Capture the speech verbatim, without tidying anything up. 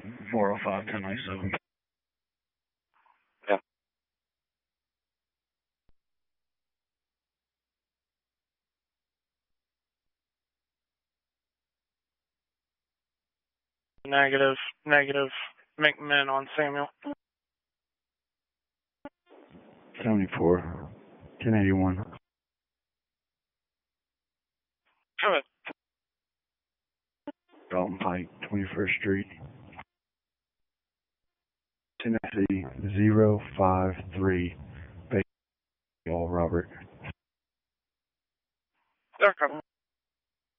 four oh five, ten ninety-seven. Yeah. Negative, negative. McMinn on Samuel. seventy-four, ten eighty-one. Good. Dalton Pike, twenty-first Street. Tennessee, zero five three. Baseball, Robert. They're coming.